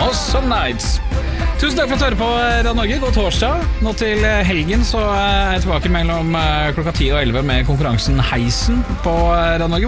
Awesome Nights. Tusen takk for at du hører på Radio Norge. God torsdag. Nå til helgen så er jeg tilbake mellom klokka 10 og 11 med konkurransen Heisen på Radio Norge.